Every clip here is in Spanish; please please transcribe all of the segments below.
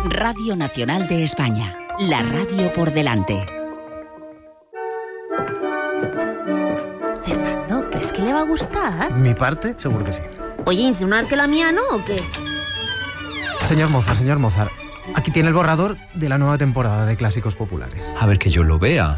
Radio Nacional de España, la radio por delante. Fernando, ¿crees que le va a gustar? Mi parte, seguro que sí. Oye, ¿insinúas que la mía no o qué? Señor Mozart, aquí tiene el borrador de la nueva temporada de Clásicos Populares. A ver que yo lo vea.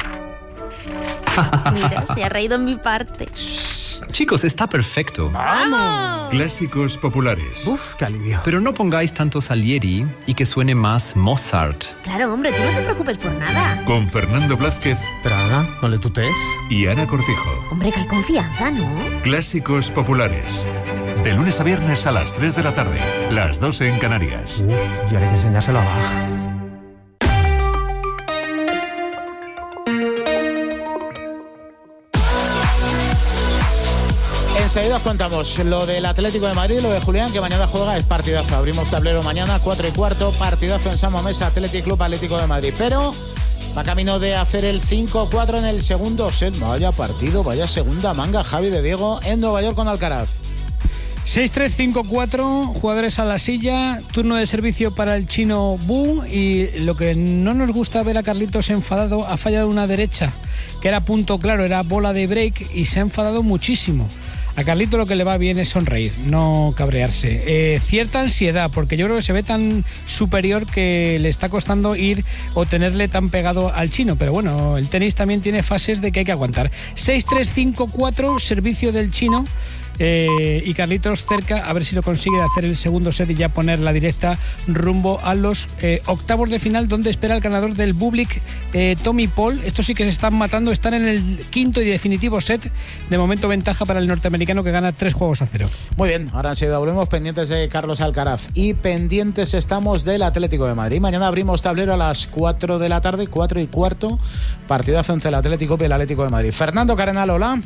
Mira, se ha reído en mi parte. Chicos, está perfecto. ¡Vamos! Clásicos Populares. Uf, qué alivio. Pero no pongáis tanto Salieri y que suene más Mozart. Claro, hombre, tú no te preocupes por nada. Con Fernando Blázquez Pero Ana, no le tutees. y Ana Cortijo. Hombre, que hay confianza, ¿no? Clásicos Populares. De lunes a viernes a las 3 de la tarde. Las 12 en Canarias. Uf, y ahora hay que enseñárselo a Bach. Enseguida os contamos lo del Atlético de Madrid, lo de Julián, que mañana juega, es partidazo. Abrimos tablero mañana, 4:15, partidazo en San Mamés, Athletic Club Atlético de Madrid. Pero va camino de hacer el 5-4 en el segundo set. Vaya partido, vaya segunda manga, Javi de Diego, en Nueva York con Alcaraz. 6-3-5-4, jugadores a la silla, turno de servicio para el chino Bu, y lo que no nos gusta ver a Carlitos enfadado, ha fallado una derecha, que era punto claro, era bola de break, y se ha enfadado muchísimo. A Carlito lo que le va bien es sonreír, no cabrearse. Cierta ansiedad, porque yo creo que se ve tan superior que le está costando ir o tenerle tan pegado al chino. Pero bueno, el tenis también tiene fases de que hay que aguantar. 6-3-5-4, servicio del chino. Y Carlitos cerca, a ver si lo consigue, de hacer el segundo set y ya poner la directa rumbo a los octavos de final, donde espera el ganador del Bublik, Tommy Paul. Estos sí que se están matando, están en el quinto y definitivo set. De momento ventaja para el norteamericano, que gana 3-0. Muy bien, ahora enseguida volvemos, pendientes de Carlos Alcaraz y pendientes estamos del Atlético de Madrid. Mañana abrimos tablero a las 4 de la tarde, 4:15, partidazo entre el Atlético y el Atlético de Madrid. Fernando Cardenal, hola.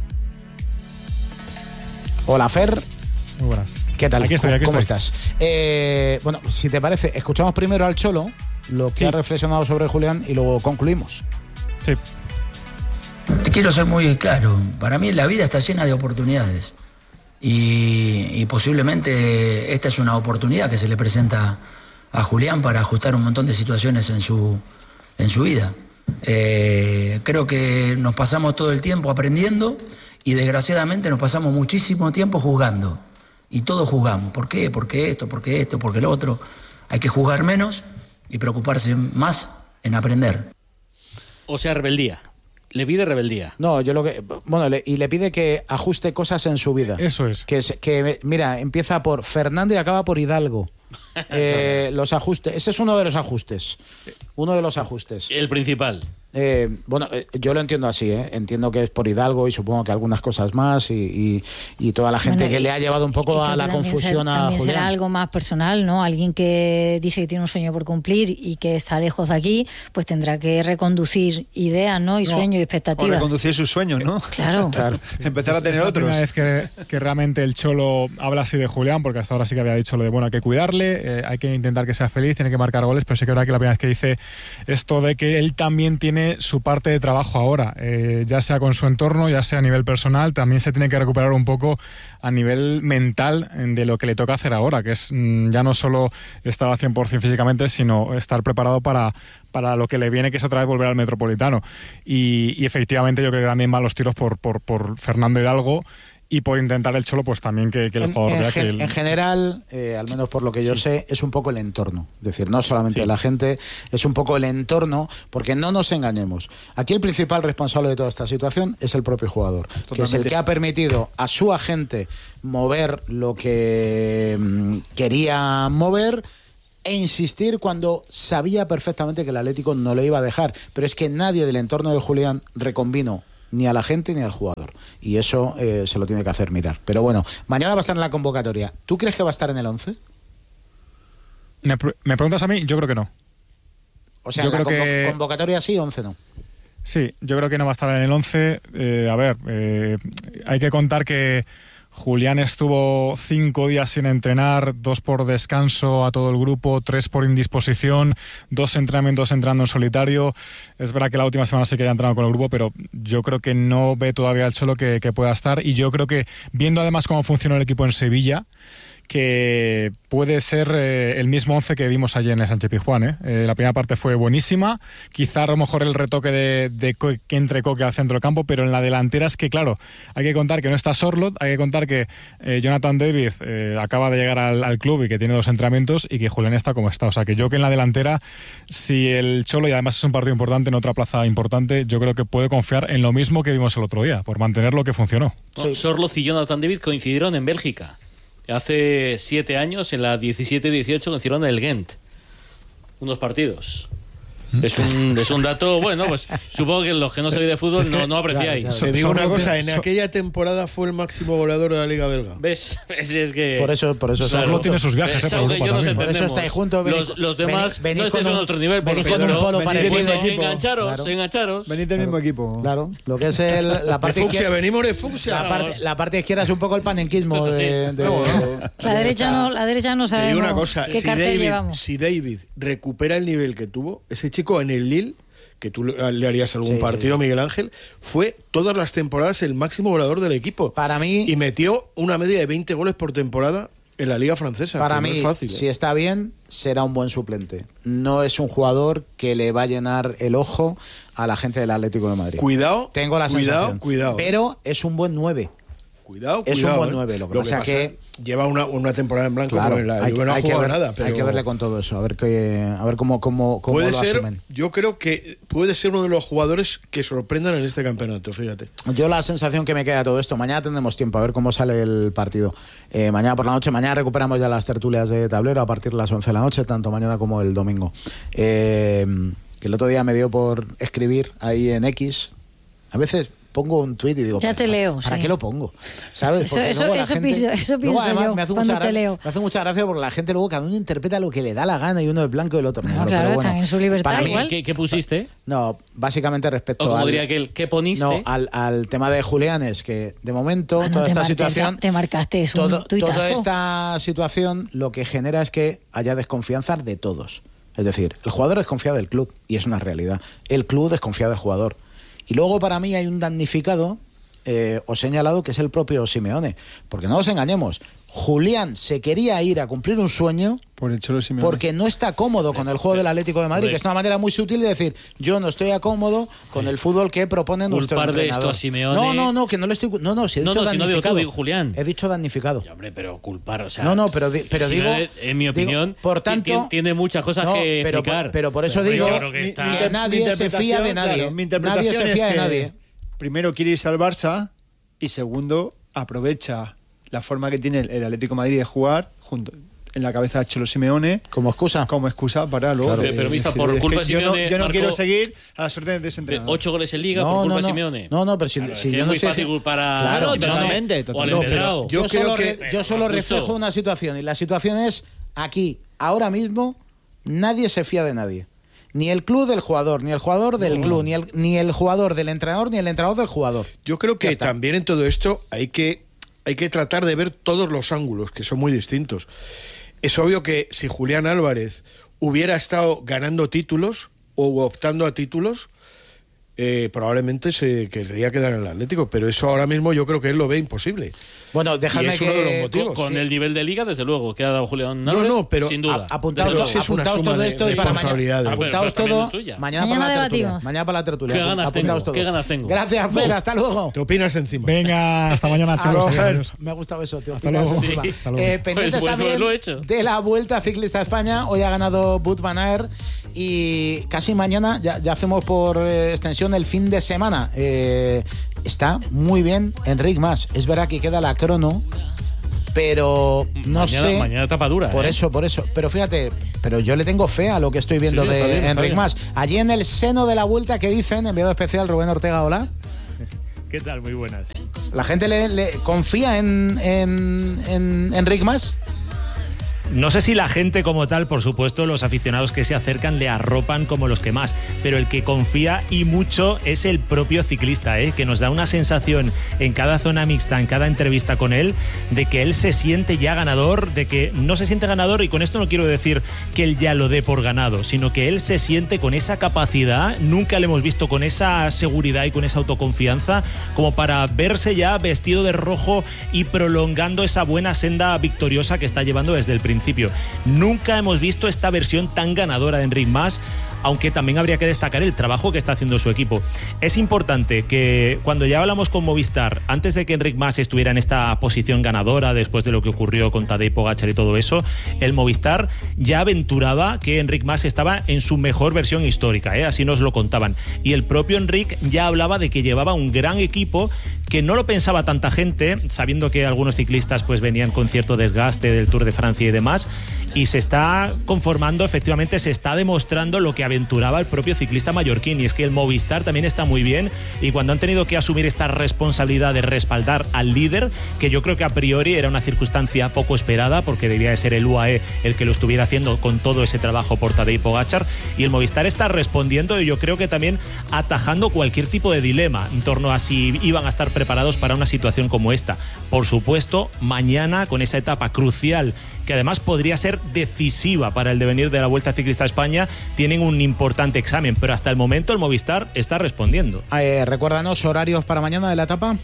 Hola, Fer. Muy buenas. ¿Qué tal? Aquí estoy. ¿Cómo estás? Bueno, si te parece, escuchamos primero al Cholo, lo que ha reflexionado sobre Julián, y luego concluimos. Sí. Te quiero ser muy claro. Para mí la vida está llena de oportunidades. Y posiblemente esta es una oportunidad que se le presenta a Julián para ajustar un montón de situaciones en su vida. Creo que nos pasamos todo el tiempo aprendiendo. Y desgraciadamente nos pasamos muchísimo tiempo juzgando. Y todos juzgamos. ¿Por qué? ¿Por qué esto? ¿Por qué esto? ¿Por qué lo otro? Hay que juzgar menos y preocuparse más en aprender. O sea, rebeldía. Le pide rebeldía. No, yo lo que... Bueno, le pide que ajuste cosas en su vida. Eso es. Que mira, empieza por Fernando y acaba por Hidalgo. Los ajustes. Ese es uno de los ajustes. Uno de los ajustes. El principal. Yo lo entiendo así, entiendo que es por Hidalgo y supongo que algunas cosas más y toda la gente que le ha llevado un poco a la confusión a también Julián. Será algo más personal, ¿no? Alguien que dice que tiene un sueño por cumplir y que está lejos de aquí, pues tendrá que reconducir ideas, ¿no? Y sueños y expectativas. O reconducir sus sueños, ¿no? Claro. Sí. Empezar a tener otros. Es la primera vez que realmente el Cholo habla así de Julián, porque hasta ahora sí que había dicho lo de, bueno, hay que cuidarle, hay que intentar que sea feliz, tiene que marcar goles, pero sí que es verdad que la primera vez que dice esto de que él también tiene su parte de trabajo ahora, ya sea con su entorno, ya sea a nivel personal, también se tiene que recuperar un poco a nivel mental de lo que le toca hacer ahora, que es ya no solo estar al 100% físicamente, sino estar preparado para lo que le viene, que es otra vez volver al Metropolitano. Y efectivamente yo creo que también van los tiros por Fernando Hidalgo, y por intentar el Cholo, pues también que el jugador vea que... En general, al menos por lo que yo sé, es un poco el entorno. Es decir, no solamente la gente, es un poco el entorno, porque no nos engañemos. Aquí el principal responsable de toda esta situación es el propio jugador, que es el que ha permitido a su agente mover lo que quería mover e insistir cuando sabía perfectamente que el Atlético no lo iba a dejar. Pero es que nadie del entorno de Julián reconvino ni a la gente ni al jugador, y eso se lo tiene que hacer mirar. Pero bueno, mañana va a estar en la convocatoria. ¿Tú crees que va a estar en el 11? ¿Me preguntas a mí? Yo creo que no. O sea, yo la creo que convocatoria sí, 11 no. Sí, yo creo que no va a estar en el 11. Hay que contar que Julián estuvo 5 días sin entrenar, 2 por descanso a todo el grupo, 3 por indisposición, 2 entrenamientos entrando en solitario. Es verdad que la última semana sí que haya entrenado con el grupo, pero yo creo que no ve todavía el Cholo que pueda estar. Y yo creo que, viendo además cómo funcionó el equipo en Sevilla, que puede ser el mismo 11 que vimos ayer en el Sánchez-Pizjuán. La primera parte fue buenísima, quizá a lo mejor el retoque de que entre Coque al centro del campo, pero en la delantera es que, claro, hay que contar que no está Sorloth, hay que contar que Jonathan David acaba de llegar al club y que tiene 2 entrenamientos y que Julián está como está. O sea, que yo que en la delantera, si el Cholo, y además es un partido importante en otra plaza importante, yo creo que puede confiar en lo mismo que vimos el otro día, por mantener lo que funcionó. Sí. Sorloth y Jonathan David coincidieron en Bélgica. Hace 7 años, en la 17-18, vencieron el Ghent. Unos partidos. Es un dato, bueno, pues supongo que los que no sabéis de fútbol no apreciáis. Te digo una cosa, en aquella temporada fue el máximo goleador de la Liga Belga. ¿Ves? Es que... Por eso Solo tiene sus viajes, por Europa también. Por eso estáis juntos. Los demás no estáis en otro nivel. Venid con un polo parecido. Engancharos. Venid del mismo equipo. Claro, lo que es la parte izquierda. Venimos de fucsia. La parte izquierda es un poco el panenquismo la derecha no sabemos. Te digo una cosa, qué cartel llevamos. Si David recupera el nivel que tuvo, ese chico en el Lille, que tú le harías algún partido, Miguel Ángel, fue todas las temporadas el máximo goleador del equipo. Para mí... Y metió una media de 20 goles por temporada en la Liga Francesa. Para mí, no es fácil, si está bien, será un buen suplente. No es un jugador que le va a llenar el ojo a la gente del Atlético de Madrid. Tengo la sensación. Pero es un buen 9. Es un buen 9. Lo que pasa es que lleva una temporada en blanco. Claro, hay que verle con todo eso, a ver cómo puede lo ser, asumen. yo creo que puede ser uno de los jugadores que sorprendan en este campeonato, fíjate. Yo la sensación que me queda de todo esto, mañana tendremos tiempo a ver cómo sale el partido. Mañana por la noche, mañana recuperamos ya las tertulias de tablero a partir de las 11 de la noche, tanto mañana como el domingo. Que el otro día me dio por escribir ahí en X. A veces pongo un tuit y digo, ya te leo. ¿Para qué lo pongo? ¿Sabes? Eso pienso yo cuando te leo. Me hace mucha gracia porque la gente luego cada uno interpreta lo que le da la gana y uno es blanco y el otro negro. Claro, pero están en su libertad igual. ¿Qué pusiste? No, básicamente respecto o como diría aquel, ¿qué poniste? No, al tema de Julián es que de momento toda esta situación... Te marcaste un tuitazo. Toda esta situación lo que genera es que haya desconfianza de todos. Es decir, el jugador desconfía del club y es una realidad. El club desconfía del jugador. Y luego para mí hay un damnificado o señalado que es el propio Simeone. Porque no nos engañemos, Julián se quería ir a cumplir un sueño por el Cholo Simeone, porque no está cómodo con el juego del Atlético de Madrid, que es una manera muy sutil de decir yo no estoy cómodo con el fútbol que propone nuestro entrenador. De esto a Simeone. No, que no le estoy... Si he dicho damnificado. Digo Julián. He dicho damnificado. Ya, hombre, pero culpar, o sea... pero digo... En mi opinión, por tanto, tiene muchas cosas que explicar. Pero por eso digo que nadie se fía de nadie. Claro, mi interpretación nadie se fía de nadie. Primero quiere irse al Barça y segundo aprovecha la forma que tiene el Atlético de Madrid de jugar junto en la cabeza de Cholo Simeone como excusa para luego. Claro, pero vista por culpa de Simeone. Yo no quiero seguir a las órdenes de ese entrenador. 8 goles en Liga por culpa de Simeone. No, pero si yo es no muy sé fácil para. Claro, totalmente. Yo solo reflejo una situación y la situación es aquí, ahora mismo, nadie se fía de nadie. Ni el club del jugador, ni el jugador del club, ni el jugador del entrenador, ni el entrenador del jugador. Yo creo que también en todo esto hay que tratar de ver todos los ángulos, que son muy distintos. Es obvio que si Julián Álvarez hubiera estado ganando títulos o optando a títulos, probablemente se querría quedar en el Atlético, pero eso ahora mismo yo creo que él lo ve imposible. Bueno, déjame es uno de los motivos. Con el nivel de Liga, desde luego, que ha dado Julián Álvarez, pero sin duda. Apuntaos todo esto y para mañana. Apuntaos todo. Mañana para la tertulia. Mañana para la tertulia. ¿Qué ganas tengo? Gracias, Fer. Hasta luego. Te opinas encima. Venga, hasta mañana, chicos. Me ha gustado eso. Te opinas encima. Pendientes también de la Vuelta Ciclista a España. Hoy ha ganado Wout van Aert y casi mañana ya hacemos por extensión el fin de semana. Está muy bien Enric Mas. Es verdad que queda la crono, pero no sé. Mañana etapa dura. Por eso. Pero fíjate, pero yo le tengo fe a lo que estoy viendo de Enric Mas. Allí en el seno de la Vuelta, ¿qué dicen? Enviado especial Rubén Ortega, hola. ¿Qué tal? Muy buenas. ¿La gente le confía en Enric Mas? No sé si la gente como tal, por supuesto, los aficionados que se acercan le arropan como los que más, pero el que confía y mucho es el propio ciclista, que nos da una sensación en cada zona mixta, en cada entrevista con él, de que él se siente ya ganador, de que no se siente ganador, y con esto no quiero decir que él ya lo dé por ganado, sino que él se siente con esa capacidad, nunca le hemos visto con esa seguridad y con esa autoconfianza como para verse ya vestido de rojo y prolongando esa buena senda victoriosa que está llevando desde el principio. Nunca hemos visto esta versión tan ganadora de Enric Mas, aunque también habría que destacar el trabajo que está haciendo su equipo. Es importante que cuando ya hablamos con Movistar, antes de que Enric Mas estuviera en esta posición ganadora, después de lo que ocurrió con Tadej Pogačar y todo eso, el Movistar ya aventuraba que Enric Mas estaba en su mejor versión histórica, así nos lo contaban. Y el propio Enric ya hablaba de que llevaba un gran equipo, que no lo pensaba tanta gente, sabiendo que algunos ciclistas pues venían con cierto desgaste del Tour de Francia y demás, y se está conformando, efectivamente se está demostrando lo que aventuraba el propio ciclista mallorquín, y es que el Movistar también está muy bien, y cuando han tenido que asumir esta responsabilidad de respaldar al líder, que yo creo que a priori era una circunstancia poco esperada, porque debía de ser el UAE el que lo estuviera haciendo con todo ese trabajo por Tadej Pogačar, y el Movistar está respondiendo, y yo creo que también atajando cualquier tipo de dilema en torno a si iban a estar preparados para una situación como esta. Por supuesto, mañana con esa etapa crucial, que además podría ser decisiva para el devenir de la Vuelta Ciclista a España, tienen un importante examen, pero hasta el momento el Movistar está respondiendo. Recuérdanos horarios para mañana de la etapa.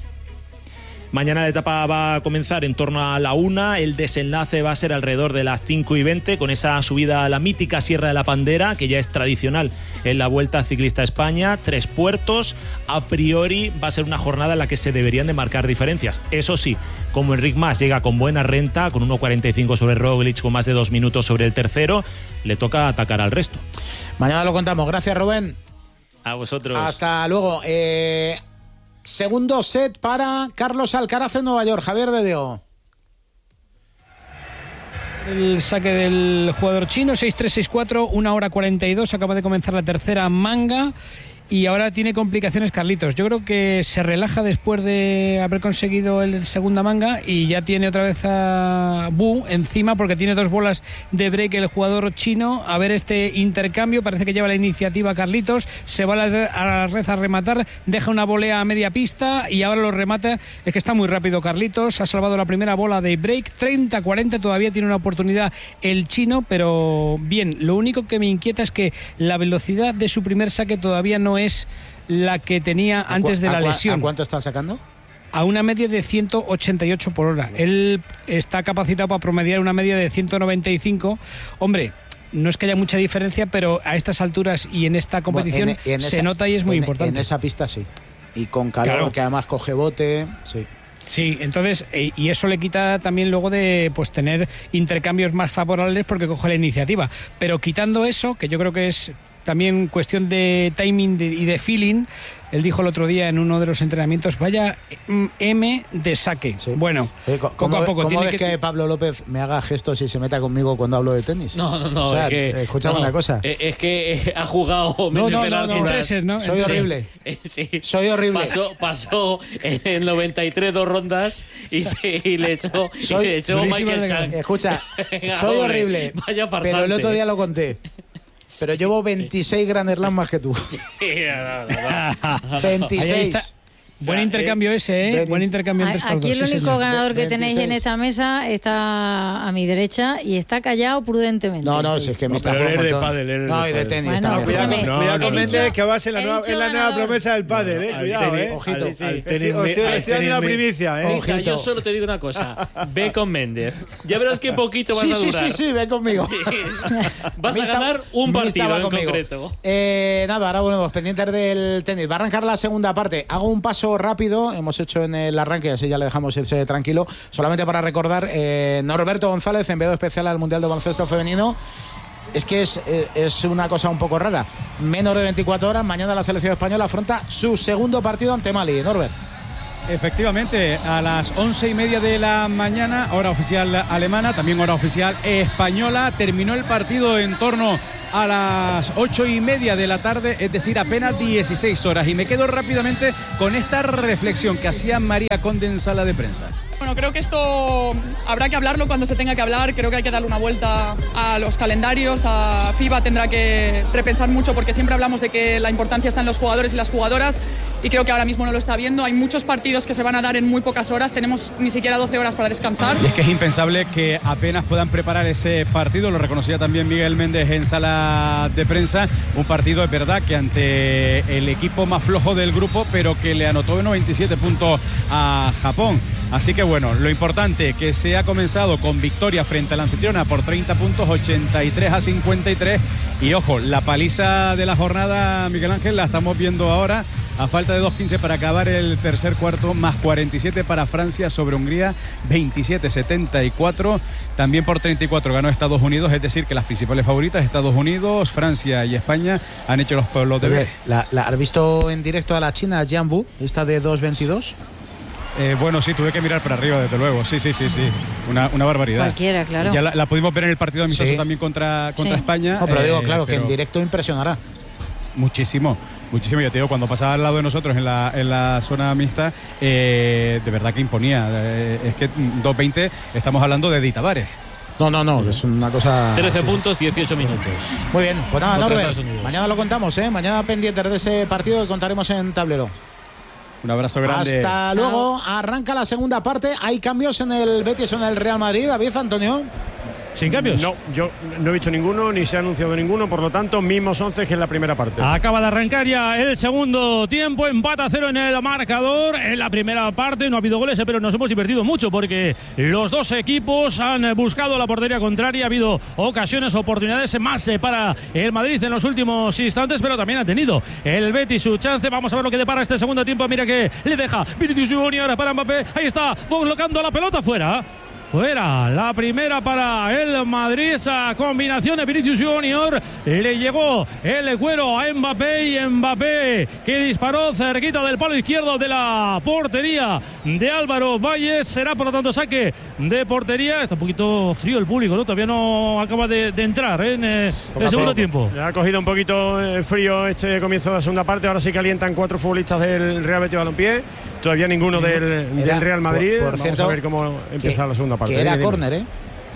Mañana la etapa va a comenzar en torno a la 1, el desenlace va a ser alrededor de las 5:20, con esa subida a la mítica Sierra de la Pandera, que ya es tradicional en la Vuelta Ciclista a España, 3 puertos. A priori va a ser una jornada en la que se deberían de marcar diferencias. Eso sí, como Enric Mas llega con buena renta, con 1:45 sobre Roglic, con más de 2 minutos sobre el tercero, le toca atacar al resto. Mañana lo contamos. Gracias, Rubén. A vosotros. Hasta luego. Segundo set para Carlos Alcaraz en Nueva York. Javier de Diego. El saque del jugador chino, 6-3, 6-4, 1:42. Acaba de comenzar la tercera manga. Y ahora tiene complicaciones Carlitos. Yo creo que se relaja después de haber conseguido el segunda manga, y ya tiene otra vez a Bu encima, porque tiene 2 bolas de break el jugador chino. A ver este intercambio, parece que lleva la iniciativa Carlitos, se va a la red a rematar, deja una volea a media pista y ahora lo remata. Es que está muy rápido Carlitos, ha salvado la primera bola de break, 30-40, todavía tiene una oportunidad el chino, pero bien, lo único que me inquieta es que la velocidad de su primer saque todavía no es la que tenía antes de la lesión. ¿A cuánto está sacando? A una media de 188 por hora. Él está capacitado para promediar una media de 195. Hombre, no es que haya mucha diferencia, pero a estas alturas y en esta competición se nota y es muy importante. En esa pista sí. Y con calor, claro, que además coge bote, sí. Sí, entonces, y eso le quita también luego de pues tener intercambios más favorables porque coge la iniciativa. Pero quitando eso, que yo creo que es también cuestión de timing y de feeling, él dijo el otro día en uno de los entrenamientos, vaya M de saque. Sí. Bueno, poco a poco. ¿Cómo ves que Pablo López me haga gestos y se meta conmigo cuando hablo de tenis? No. O sea, es que, escúchame una cosa. Es que ha jugado... No. Soy horrible. Sí. Soy horrible. Pasó en 93 2 rondas y le echó Michael Chang. Escucha, soy horrible. Vaya farsante. Pero el otro día lo conté. Pero llevo 26 Grand Slam más que tú. 26. Buen intercambio ese, Buen intercambio entre estos dos. Aquí el único ganador que tenéis en esta mesa está a mi derecha y está callado prudentemente. No, si es que me está jugando. De pádel, no, y de tenis. Bueno, cuidado con Méndez, que va a ser la nueva promesa del pádel, cuidado, Ojito. Estoy dando una primicia, Ojito. Yo solo te digo una cosa. Ve con Méndez. Ya verás qué poquito vas a durar. Sí, ve conmigo. Vas a ganar un partido en concreto. Nada, ahora volvemos pendientes del tenis. Va a arrancar la segunda parte. Hago un paso rápido, hemos hecho en el arranque, así ya le dejamos irse tranquilo, solamente para recordar, Norberto González, enviado especial al Mundial de Baloncesto Femenino. Es que es una cosa un poco rara, menos de 24 horas, mañana la selección española afronta su segundo partido ante Mali. Norbert. Efectivamente, a las 11:30 de la mañana, hora oficial alemana, también hora oficial española, terminó el partido en torno a las 8:30 de la tarde, es decir, apenas 16 horas. Y me quedo rápidamente con esta reflexión que hacía María Conde en sala de prensa. Bueno, bueno, creo que esto habrá que hablarlo cuando se tenga que hablar. Creo que hay que darle una vuelta a los calendarios. A FIBA tendrá que repensar mucho porque siempre hablamos de que la importancia está en los jugadores y las jugadoras y creo que ahora mismo no lo está viendo. Hay muchos partidos que se van a dar en muy pocas horas. Tenemos ni siquiera 12 horas para descansar. Y es que es impensable que apenas puedan preparar ese partido. Lo reconocía también Miguel Méndez en sala de prensa. Un partido, es verdad, que ante el equipo más flojo del grupo, pero que le anotó 97 puntos a Japón. Así que bueno, lo importante que se ha comenzado con victoria frente a la anfitriona por 30 puntos, 83-53. Y ojo, la paliza de la jornada, Miguel Ángel, la estamos viendo ahora. A falta de 2:15 para acabar el tercer cuarto, más 47 para Francia sobre Hungría, 27-74. También por 34 ganó Estados Unidos, es decir, que las principales favoritas, Estados Unidos, Francia y España, han hecho los deberes. ¿Has visto en directo a la china Jianbu, esta de 2:22? Bueno, sí, tuve que mirar para arriba, desde luego. Sí. Una barbaridad. Cualquiera, claro. Ya la pudimos ver en el partido amistoso también contra España. No, pero digo, claro, que en directo impresionará. Muchísimo, ya te digo, cuando pasaba al lado de nosotros en la zona mixta, de verdad que imponía. Es que 2:20 estamos hablando de Di Tavares. No, es una cosa... 13 puntos, 18 minutos. Muy bien, pues nada, Norbert, mañana lo contamos, mañana pendientes de ese partido que contaremos en Tablero. Un abrazo grande. Hasta luego, arranca la segunda parte. ¿Hay cambios en el Betis o en el Real Madrid, David, Antonio? ¿Sin cambios? No, yo no he visto ninguno, ni se ha anunciado ninguno, por lo tanto, mismos 11 que en la primera parte. Acaba de arrancar ya el segundo tiempo, empate a 0 en el marcador. En la primera parte no ha habido goles, pero nos hemos divertido mucho porque los dos equipos han buscado la portería contraria. Ha habido ocasiones, oportunidades más para el Madrid en los últimos instantes, pero también ha tenido el Betis su chance. Vamos a ver lo que depara este segundo tiempo. Mira que le deja Vinicius Junior para Mbappé. Ahí está, colocando la pelota fuera. Fuera, la primera para el Madrid, esa combinación de Vinicius Junior, le llegó el cuero a Mbappé y Mbappé que disparó cerquita del palo izquierdo de la portería de Álvaro Valles. Será por lo tanto saque de portería. Está un poquito frío el público, ¿no? Todavía no acaba de entrar en el segundo tiempo. Le ha cogido un poquito frío este comienzo de la segunda parte. Ahora sí calientan 4 futbolistas del Real Betis Balompié. Todavía ninguno del Real Madrid. Por cierto, vamos a ver cómo empieza la segunda parte. Que era córner,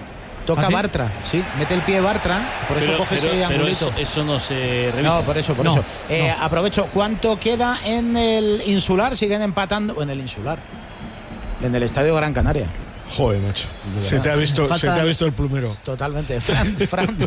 Toca Bartra, sí, mete el pie Bartra, por eso coge ese angulito. Eso no se revisa. No, por eso. Aprovecho, ¿cuánto queda en el Insular? Siguen empatando en el Insular, en el Estadio Gran Canaria. Joder, macho, se te ha visto el plumero. Totalmente, Fran.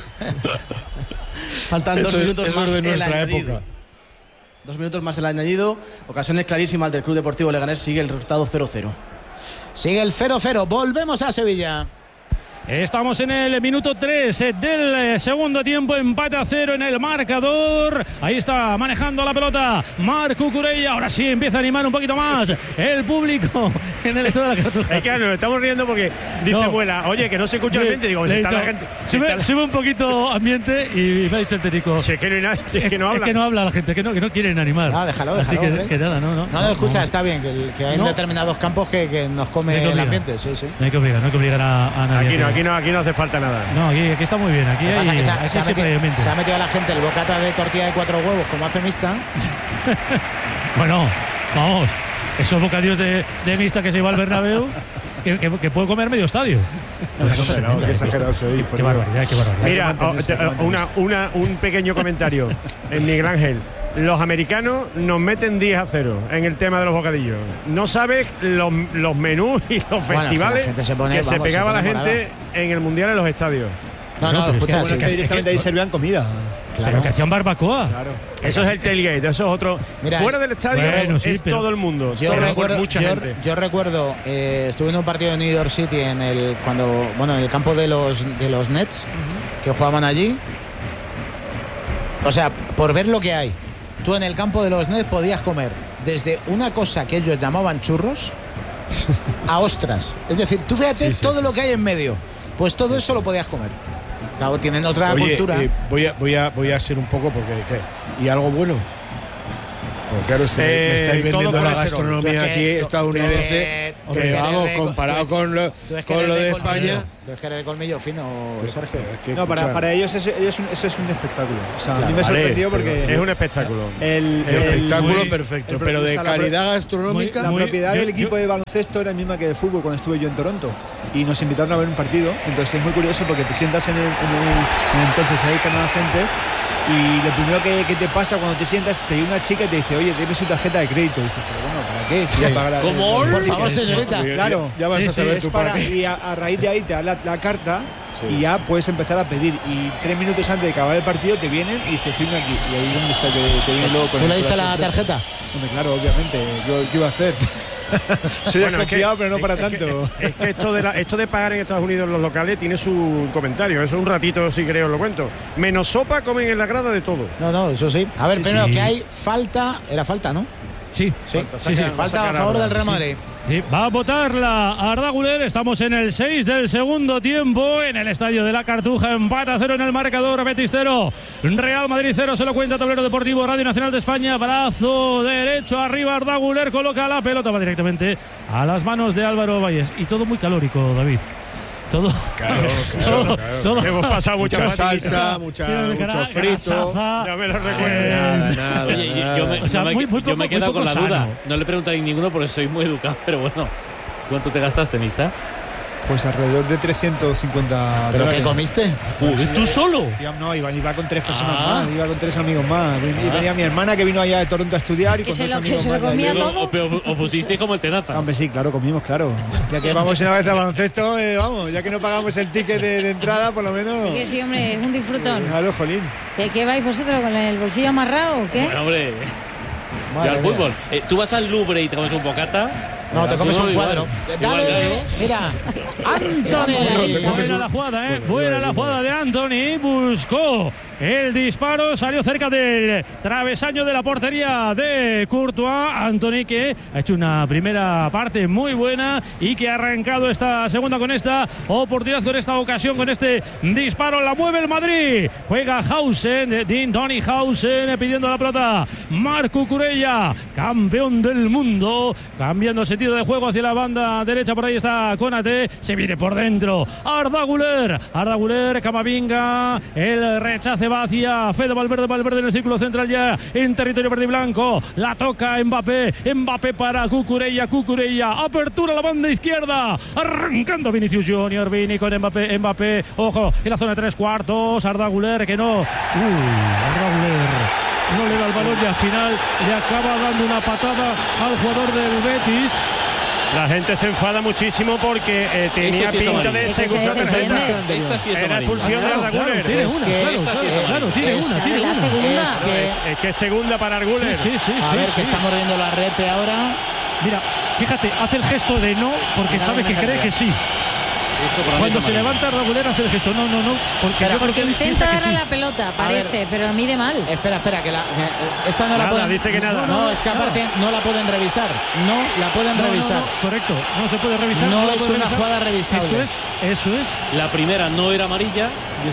Faltan 2 minutos eso más es de nuestra añadido. época. 2 minutos más el añadido. Ocasiones clarísimas del Club Deportivo Leganés. Sigue el resultado 0-0. Sigue el 0-0. Volvemos a Sevilla. Estamos en el minuto 3 del segundo tiempo, empate a 0 en el marcador. Ahí está manejando la pelota Marc Cucurella. Ahora sí empieza a animar un poquito más el público en el estadio de la Cartuja. Es que nos estamos riendo porque dice Vuela, oye, que no se escucha el ambiente. Digo, si está la gente. Sube un poquito ambiente y me ha dicho el técnico. Si es que no hay nadie, es que no habla. Es que no habla la gente, que no quieren animar. No, déjalo. Así que nada, no, escucha, está bien, que hay en determinados campos que nos come el ambiente. Sí. No hay que obligar a nadie. Aquí no hace falta nada. No, aquí está muy bien. Aquí se ha metido a la gente el bocata de tortilla de 4 huevos como hace Mista. Bueno, vamos, esos bocadillos de Mista que se va al Bernabéu que puede comer medio estadio. Qué exagerado soy. Qué barbaridad. Mira, un pequeño comentario en Miguel Ángel. Los americanos nos meten 10-0 en el tema de los bocadillos. No sabes los menús y los festivales que se pegaba la gente en el Mundial en los estadios. No, escucha, que directamente ahí servían comida. Claro. Pero que hacían barbacoa. Claro. Eso es el tailgate, eso es otro. Mira, fuera del estadio es todo el mundo. Yo recuerdo, estuve en un partido de New York City en el campo de los Nets, que jugaban allí. O sea, por ver lo que hay. Tú en el campo de los Nets podías comer desde una cosa que ellos llamaban churros a ostras. Es decir, tú fíjate todo lo que hay en medio. Pues todo eso lo podías comer. Claro, tienen otra cultura. Voy a ser un poco porque ¿y algo bueno? Pues claro, es que me estáis vendiendo todo la colesterol. gastronomía aquí estadounidense, que vamos, comparado con lo de España. Tú es que eres de colmillo fino, Sergio. No, para ellos eso es un espectáculo. O sea, Claro, a mí me vale, sorprendió porque Es un espectáculo. el espectáculo perfecto, pero de calidad gastronómica. La propiedad del equipo de baloncesto era la misma que de fútbol cuando estuve yo en Toronto y nos invitaron a ver un partido. Entonces es muy curioso porque te sientas en el entonces ahí Canadá Center y lo primero que te pasa cuando te sientas, te viene una chica y te dice, oye, dime su tarjeta de crédito. Y dices, pero bueno, ¿para qué? Si ya pagará. ¿Cómo? Por favor, señorita. Claro, ya vas a saber es tú para, para qué. y a raíz de ahí te da la carta y ya puedes empezar a pedir. Y 3 minutos antes de acabar el partido te vienen y dices, firma aquí. Y ahí es donde está que te viene luego con ¿Tú le con diste la sorpresa. tarjeta? Hombre, claro, obviamente. ¿Qué iba a hacer? Soy Bueno, desconfiado, pero no para tanto. Es que esto de pagar en Estados Unidos en los locales tiene su comentario. Eso un ratito, si queréis, os lo cuento. Menos sopa, comen en la grada de todo. No, eso sí. A ver, Sí, primero sí. que hay falta. Era falta, ¿no? Sí. Falta a favor del Real Madrid. Sí, va a votar la Arda Güler. Estamos en el 6 del segundo tiempo en el estadio de la Cartuja. Empate a 0 en el marcador. Betis 0, Real Madrid 0. Se lo cuenta Tablero Deportivo, Radio Nacional de España. Brazo derecho arriba. Arda Güler coloca la pelota. Va directamente a las manos de Álvaro Valles. Y todo muy calórico, David. Todo. Todo. Hemos pasado mucha mucha salsa, mucho frito. Ya me lo recuerdo. Nada. Oye, yo me he quedado con la duda. No le preguntáis ninguno porque soy muy educado, pero bueno. ¿Cuánto te gastaste, Mista? Pues alrededor de 350 ¿Pero dólares. qué comiste? Joder, ¿tú solo? No, iba con 3 personas más, iba con 3 amigos más. Y venía mi hermana que vino allá de Toronto a estudiar y con 2 amigos más. ¿O pusisteis como el tenazas? Hombre, sí, claro, comimos, claro. Ya que vamos una vez a baloncesto, vamos, ya que no pagamos el ticket de entrada, por lo menos. Que sí, hombre, es un disfrutón. Claro, jolín. ¿Qué vais vosotros con el bolsillo amarrado o qué? Bueno, hombre. Y al fútbol. ¿Tú vas al Louvre y te comes un bocata? No, te comes un cuadro. Dale, mira. Anthony. Buena la jugada, Buena la jugada de Anthony. Buscó el disparo. Salió cerca del travesaño de la portería de Courtois. Anthony, que ha hecho una primera parte muy buena y que ha arrancado esta segunda con esta oportunidad, con esta ocasión, con este disparo. La mueve el Madrid. Juega Hausen, Donny Hausen pidiendo la pelota. Marc Cucurella, campeón del mundo, cambiando sentido de juego hacia la banda derecha. Por ahí está Konate, se viene por dentro Arda Güler, Camavinga, el rechace va hacia Fede Valverde en el círculo central, ya en territorio verde y blanco. La toca Mbappé para Cucurella, apertura a la banda izquierda, arrancando Vinicius Junior, Vini con Mbappé, ojo, en la zona de 3/4, Arda Güler que no, Arda Güler no le da el balón y al final le acaba dando una patada al jugador del Betis. La gente se enfada muchísimo porque tenía pinta de segunda tarjeta. Esta sí es Era amarilla. expulsión de Arda Güler. Tiene una, tiene una. Es que es segunda para Arda Güler. Sí. A ver, que estamos viendo la repe ahora. Mira, fíjate, hace el gesto de no porque sabe que cree que sí. Cuando se levanta Arda Güler hace el gesto, no, porque intenta darle la pelota, parece, ver, pero mide mal. Espera, que esta no Nada, la pueden. dice que nada. No, es que aparte no la pueden revisar. No la pueden revisar. No, correcto, no se puede revisar. No es puede una revisar. jugada revisable. Eso es. La primera no era amarilla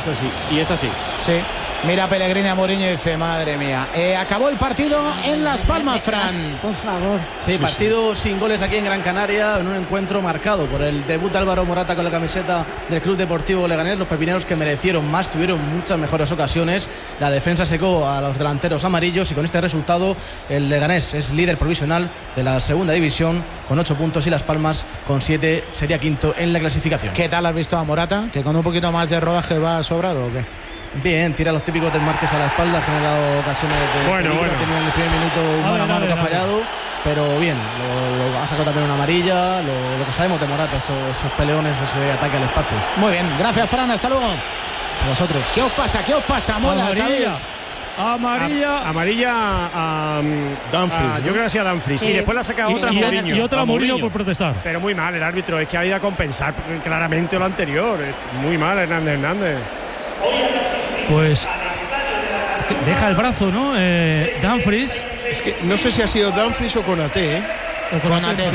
y esta sí. Sí. Mira Pellegrini a Mourinho y dice, madre mía, acabó el partido en Las Palmas, Fran. Por favor. Sí, partido sin goles aquí en Gran Canaria, en un encuentro marcado por el debut de Álvaro Morata con la camiseta del Club Deportivo Leganés. Los pepineros que merecieron más, tuvieron muchas mejores ocasiones. La defensa secó a los delanteros amarillos y con este resultado el Leganés es líder provisional de la segunda división con 8 puntos y Las Palmas con 7 sería quinto en la clasificación. ¿Qué tal has visto a Morata? ¿Que con un poquito más de rodaje va sobrado o qué? Bien, tira los típicos desmarques a la espalda, ha generado ocasiones de peligro, ha tenido en el primer minuto un mano a mano que ha fallado, pero bien, lo ha sacado también una amarilla, lo que sabemos de Morata, esos peleones, ese ataque al espacio. Muy bien, gracias Fran, hasta luego. A vosotros. ¿Qué os pasa? Mola, ¿sabéis? Amarilla a Dumfries, yo creo que sí a Dumfries. Sí. Y después la saca otra a Mourinho. Y otra a Mourinho por protestar. Pero muy mal el árbitro, es que ha ido a compensar claramente lo anterior. Muy mal Hernández. Pues deja el brazo, ¿no? Dumfries. Es que no sé si ha sido Dumfries o Konate, Konate.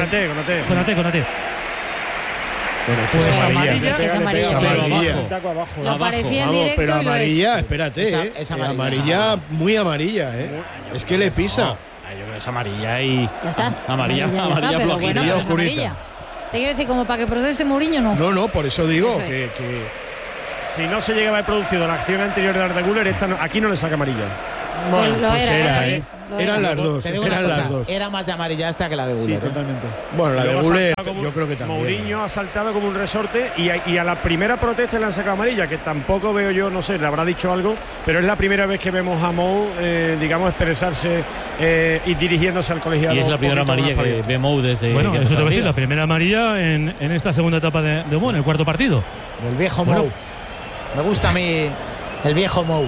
Bueno, Pues es amarilla. Es amarilla. Lo parecía en directo pero y lo amarilla, es. espérate, Es amarilla. amarilla, muy amarilla, Es que le pisa. Yo creo que es amarilla y... Ya está. Amarilla pero flojita. bueno, es amarilla. Te quiero decir, como para que proteste Mourinho, no. No, por eso digo Eso es. que Si no se llega a haber producido la acción anterior de Arda Güler, aquí no le saca amarilla. Bueno, lo pues era, ¿eh? Eran las dos. Te digo una cosa, era más de amarilla esta que la de Güler. Sí, totalmente. Bueno, la de Luego Güler, salta como- yo creo que también. Mourinho ha saltado como un resorte y a la primera protesta le han sacado amarilla, que tampoco veo yo, no sé, le habrá dicho algo, pero es la primera vez que vemos a Mou, digamos, expresarse y dirigiéndose al colegiado. Y es la primera un poquito amarilla más que para ve Mou desde... Bueno, que eso te empezó voy a la decir, liga. la primera amarilla en esta segunda etapa de Mou, en el cuarto partido. El viejo Bueno. Mou. Me gusta a mí el viejo Mou.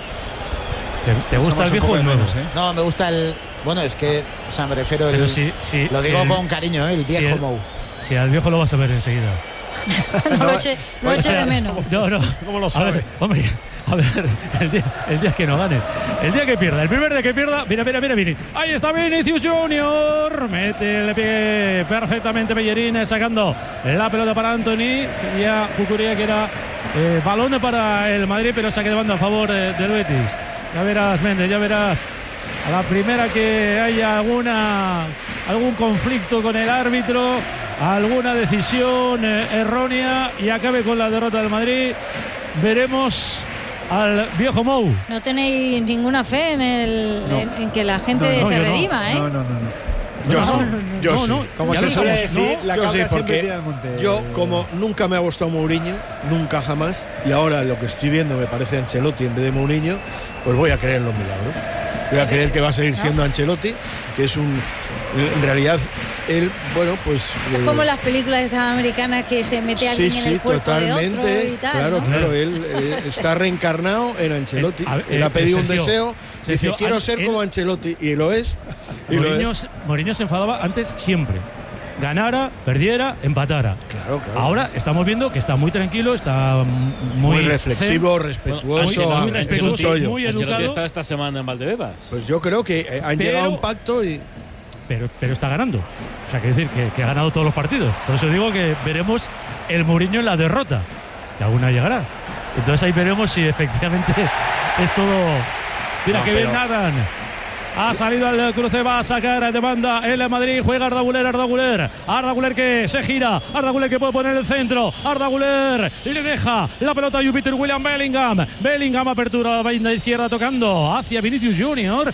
¿Te gusta el viejo o el nuevo? No, me gusta el... Bueno, es que, o sea, me refiero Pero el... sí, lo digo el- con cariño, el si viejo el- Mou. Si al viejo lo vas a ver enseguida. No lo eche de menos. No. ¿Cómo lo A sabe? ver, hombre, a ver, el día que no gane. El día que pierda, el primer día que pierda. Mira, Vini. Ahí está Vinicius Junior. Mete el pie perfectamente Bellerín, sacando la pelota para Anthony. Ya Cucurella que era balón para el Madrid, pero saque de banda a favor del Betis. Ya verás, Méndez, ya verás. A la primera que haya algún conflicto con el árbitro, alguna decisión errónea y acabe con la derrota del Madrid, veremos al viejo Mou. No tenéis ninguna fe en que la gente se redima, ¿eh? Yo sí. Como se suele decir, la yo cabra sí, siempre porque tira al monte. yo, como nunca me ha gustado Mourinho, nunca jamás, y ahora lo que estoy viendo me parece Ancelotti en vez de Mourinho, pues voy a creer en los milagros. Voy a creer que va a seguir siendo Ancelotti, que es en realidad, él, bueno, pues... Es como las películas estas americanas que se mete alguien en el cuerpo totalmente, de otro y tal, claro, ¿no? claro, él está reencarnado en Ancelotti. Él ha pedido un deseo, dice, quiero ser como Ancelotti, y lo es. Y Mourinho se enfadaba antes siempre. Ganara, perdiera, empatara. Claro. Ahora estamos viendo que está muy tranquilo, está muy reflexivo, respetuoso, muy respetuoso, muy Ancelotti educado. está esta semana en Valdebebas. Pues yo creo que han llegado a un pacto y... Pero está ganando. O sea, quiere decir que ha ganado todos los partidos. Por eso digo que veremos el Mourinho en la derrota. Que alguna llegará. Entonces ahí veremos si efectivamente es todo... Mira No, que bien pero- nadan. Ha salido al cruce, va a sacar de banda el Madrid, juega Arda Güler que se gira, Arda Güler que puede poner el centro, Arda Güler y le deja la pelota a Jupiter William Bellingham apertura a la banda izquierda tocando hacia Vinicius Junior,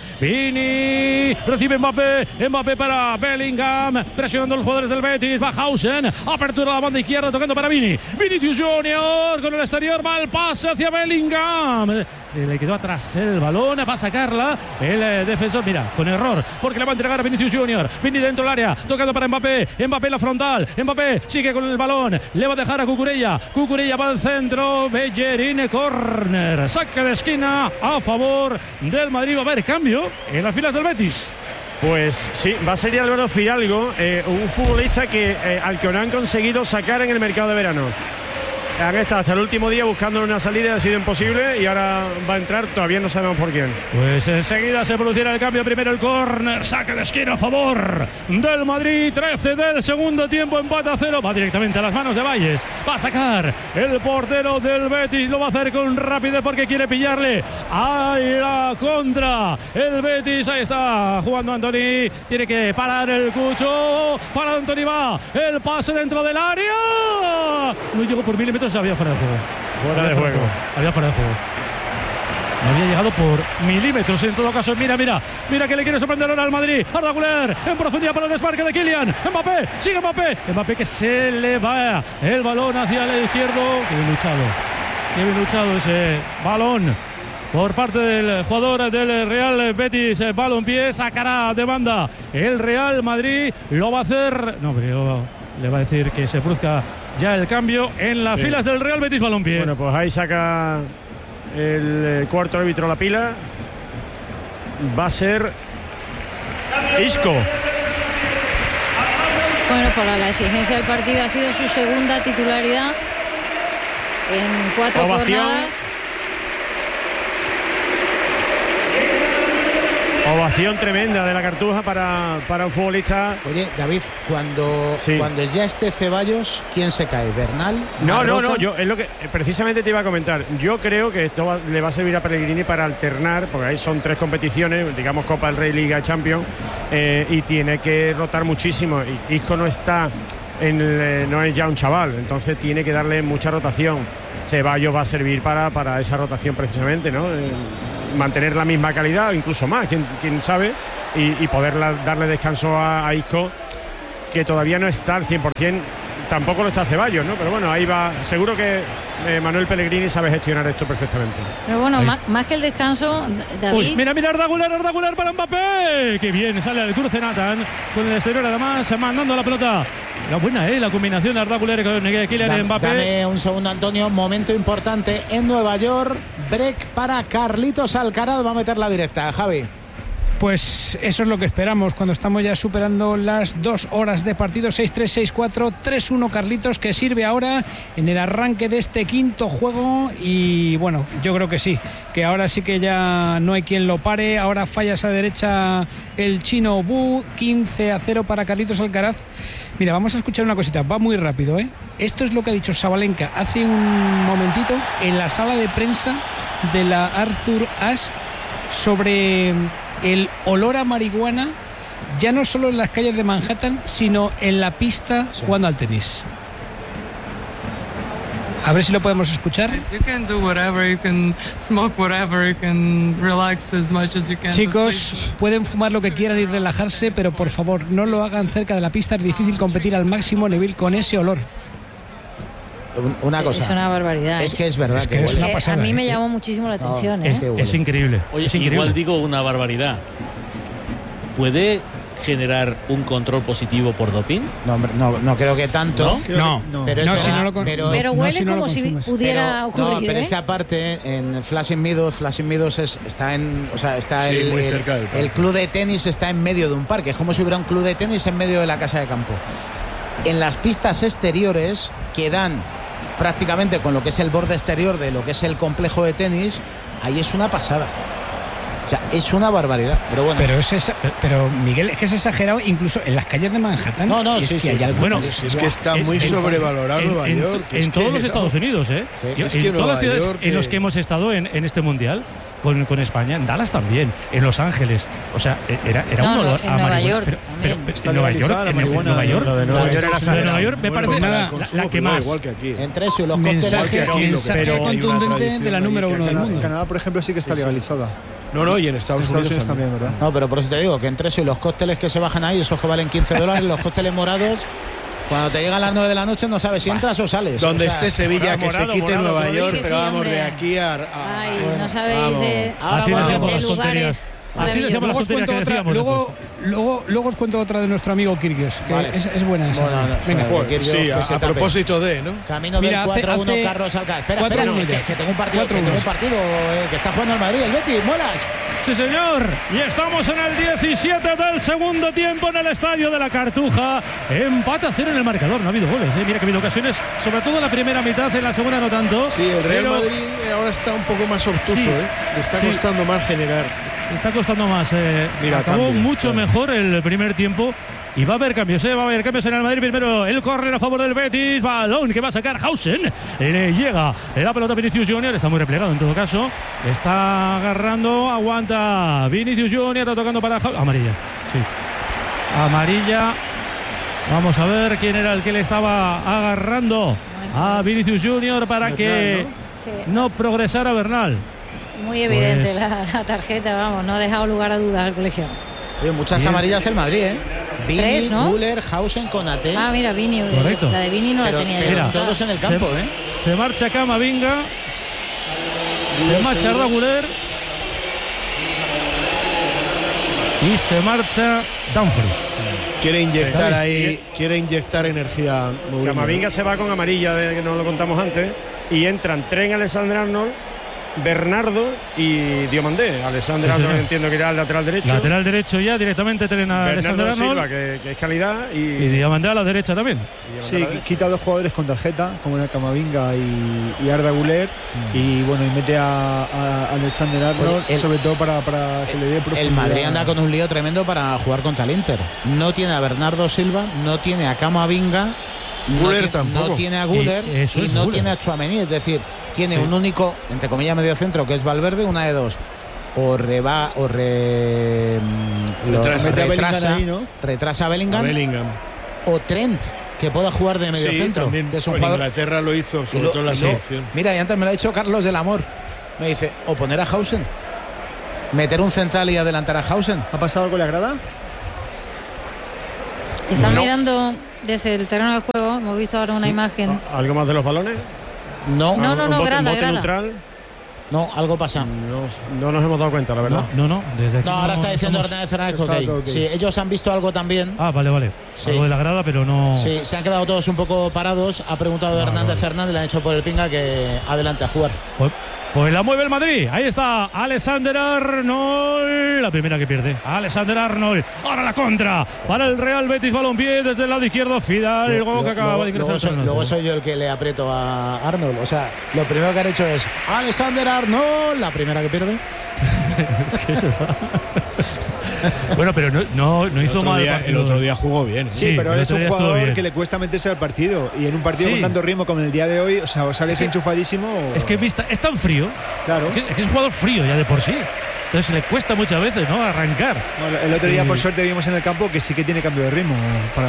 Vini recibe Mbappé para Bellingham, presionando a los jugadores del Betis, Bajhausen, apertura a la banda izquierda tocando para Vinicius Junior con el exterior, va el pase hacia Bellingham, se le quedó atrás el balón, va a sacarla el defensor, mira, con error, porque le va a entregar a Vinicius Junior, Vini dentro del área, tocando para Mbappé en la frontal, Mbappé sigue con el balón, le va a dejar a Cucurella va al centro, Bellerín, córner, saque de esquina a favor del Madrid, va a haber cambio en las filas del Betis. Pues sí, va a ser Álvaro Fidalgo, un futbolista al que no han conseguido sacar en el mercado de verano. Han estado hasta el último día buscando una salida, ha sido imposible y ahora va a entrar, todavía no sabemos por quién. Pues enseguida se producirá el cambio, primero el córner, saque de esquina a favor del Madrid, 13 del segundo tiempo, empate a 0, va directamente a las manos de Valles, va a sacar el portero del Betis, lo va a hacer con rapidez porque quiere pillarle a la contra, el Betis, ahí está jugando Anthony, tiene que parar el Cucho, para Anthony va, el pase dentro del área, no llegó por milímetros, había fuera de juego. Había fuera de juego. No había llegado por milímetros en todo caso. Mira que le quiere sorprender ahora al Madrid. Arda Güler en profundidad para el desmarque de Kylian. Sigue Mbappé que se le va el balón hacia el izquierdo. Qué bien luchado ese balón por parte del jugador del Real Betis. Balompié, sacará de banda el Real Madrid. Lo va a hacer. No, pero le va a decir que se produzca ya el cambio en las filas del Real Betis Balompié. Bueno, pues ahí saca el cuarto árbitro la pila. Va a ser Isco. Bueno, por la exigencia del partido ha sido su segunda titularidad en 4 Ovación. jornadas. Ovación tremenda de la Cartuja para un futbolista. Oye, David, cuando ya esté Ceballos, ¿quién se cae? ¿Bernal? No, yo es lo que precisamente te iba a comentar. Yo creo que esto le va a servir a Pellegrini para alternar, porque ahí son 3 competiciones, digamos Copa del Rey, Liga, Champions, y tiene que rotar muchísimo. Y Isco no está no es ya un chaval, entonces tiene que darle mucha rotación. Ceballos va a servir para esa rotación precisamente, ¿no? Mantener la misma calidad o incluso más, quién sabe, y poder darle descanso a Isco, que todavía no está al 100%, tampoco lo está Ceballos, ¿no? Pero bueno, ahí va, seguro que Manuel Pellegrini sabe gestionar esto perfectamente. Pero bueno, más que el descanso, David... Uy, mira, Arda Güler para Mbappé, que bien, sale al cruce Nathan, con el exterior además, mandando la pelota. La buena, la combinación de Arda Güler con Kylian Mbappé. Dame un segundo, Antonio, momento importante en Nueva York, break para Carlitos Alcaraz, va a meter la directa, Javi. Pues eso es lo que esperamos cuando estamos ya superando las 2 horas de partido. 6-3, 6-4, 3-1 Carlitos, que sirve ahora en el arranque de este quinto juego. Y bueno, yo creo que sí, que ahora sí que ya no hay quien lo pare. Ahora falla esa derecha el chino Bu, 15-0 para Carlitos Alcaraz. Mira, vamos a escuchar una cosita, va muy rápido, ¿eh? Esto es lo que ha dicho Sabalenka hace un momentito en la sala de prensa de la Arthur Ashe sobre el olor a marihuana, ya no solo en las calles de Manhattan, sino en la pista jugando al tenis. A ver si lo podemos escuchar. Chicos, pueden fumar lo que quieran y relajarse, pero por favor, no lo hagan cerca de la pista. Es difícil competir al máximo nivel con ese olor. Una cosa. Es una barbaridad. Es que es verdad que es una pasada, a mí me llamó muchísimo la atención. Es increíble. Oye, es increíble. Igual digo una barbaridad. ¿Puede generar un control positivo por doping? No creo que tanto. No. Pero huele como si pudiera ocurrir. No, pero es que aparte en Flushing Meadows está muy cerca del parque. El club de tenis está en medio de un parque. Es como si hubiera un club de tenis en medio de la casa de campo. En las pistas exteriores que dan prácticamente con lo que es el borde exterior de lo que es el complejo de tenis, ahí es una pasada. O sea, es una barbaridad, pero bueno. Pero Miguel, es que es exagerado incluso en las calles de Manhattan. No, es sí, que hay algo. Bueno, es que está muy sobrevalorado Nueva York. En todos los Estados Unidos, ¿eh? Sí. En todas las ciudades en los que hemos estado en este mundial. Con España, en Dallas también, en Los Ángeles, o sea, era un olor a Nueva York, pero en Nueva York me parece la que más. Igual que aquí. Entre eso y los mensaje contundente de la número 1 del mundo. En Canadá, por ejemplo, sí que está legalizada. No, y en Estados Unidos también, ¿verdad? No, pero por eso te digo que entre eso y los cócteles que se bajan ahí, esos que valen $15, los cócteles morados. Cuando te llegan las 9 de la noche no sabes si entras o sales. Donde esté Sevilla, que se quite Nueva York, pero vamos de aquí a... Ay, no sabéis de lugares. Luego os cuento otra de nuestro amigo Kyrgios, que vale. es buena esa. Venga, pues, sí, a propósito de, ¿no? Camino del 4-1 Carlos Alcaraz. Espera, que tengo un partido, que está jugando el Madrid, el Betis, muelas. Sí, señor. Y estamos en el 17 del segundo tiempo en el estadio de la Cartuja. Empate a 0 en el marcador, no ha habido goles. Mira que ha habido ocasiones, sobre todo en la primera mitad, en la segunda no tanto. Sí, el Real Madrid ahora está un poco más obtuso, sí, Le está costando más generar. Está costando más. Mira, acabó cambios, mucho mejor el primer tiempo. Y va a haber cambios, va a haber cambios en el Madrid. Primero el córner a favor del Betis. Balón que va a sacar Hausen. Llega la pelota Vinicius Junior. Está muy replegado en todo caso. Está agarrando. Aguanta Vinicius Junior. Está tocando para amarilla. Sí. Amarilla. Vamos a ver quién era el que le estaba agarrando a Vinicius Junior para Bernal, que no progresara Bernal. Muy evidente la tarjeta, vamos, no ha dejado lugar a dudas al colegio. Oye, muchas amarillas el Madrid, ¿eh? Vini, ¿no? Müller, Hausen, Konaté. Ah, mira, Vini. Correcto. La de Vini no la tenía yo. Pero todos en el campo, Se marcha Camavinga. Se marcha Arda Güler. Y se marcha Dumfries. Quiere inyectar quiere inyectar energía. Camavinga se va con amarilla, que nos lo contamos antes. Y entran Trent Alexander-Arnold Bernardo y Diomandé. Alexander Arnold entiendo que irá al lateral derecho. Lateral derecho ya directamente entrena Alexander Bernardo Arnold. Silva, que es calidad. Y Diomandé a la derecha también. Sí, quita 2 jugadores con tarjeta, como era Camavinga y Arda Güler. Y bueno, y mete a Alexander Arnold, sobre todo para que le dé profundidad. El Madrid anda con un lío tremendo para jugar contra el Inter. No tiene a Bernardo Silva, no tiene a Camavinga. Guller tampoco. No tiene a Guller y no tiene a Tchouaméni, es decir, tiene un único, entre comillas, medio centro que es Valverde, una de dos. Retrasa a Bellingham, o Trent, que pueda jugar de medio centro. También, que es un con jugador. Inglaterra lo hizo, sobre todo en la selección. Mira, y antes me lo ha dicho Carlos del Amor. Me dice, o poner a Hausen, meter un central y adelantar a Hausen. ¿Ha pasado algo en la grada? Están mirando desde el terreno de juego, hemos visto ahora una imagen. ¿Algo más de los balones? No, grada. Neutral. No, algo pasa. No nos hemos dado cuenta, la verdad. No, desde aquí. No, ahora está diciendo Hernández Fernández que sí, ellos han visto algo también. Vale. Sí. Algo de la grada, pero no. Sí, se han quedado todos un poco parados. Ha preguntado Hernández Fernández, le han hecho por el pinga que adelante a jugar. Pues la mueve el Madrid. Ahí está Alexander Arnold. La primera que pierde. Alexander Arnold. Ahora la contra para el Real Betis Balompié desde el lado izquierdo. Fidalgo que acaba de ingresar. Luego soy yo el que le aprieto a Arnold. O sea, lo primero que han hecho es Alexander Arnold. La primera que pierde. Es que eso va. Bueno, pero no hizo mal. El otro día jugó bien. Sí, pero es un jugador que le cuesta meterse al partido. Y en un partido con tanto ritmo como el día de hoy, o sea, o sales enchufadísimo. Es que es tan frío. Claro. Es que es un jugador frío ya de por sí. Entonces le cuesta muchas veces, ¿no? Arrancar. Bueno, el otro día, por suerte, vimos en el campo que sí que tiene cambio de ritmo.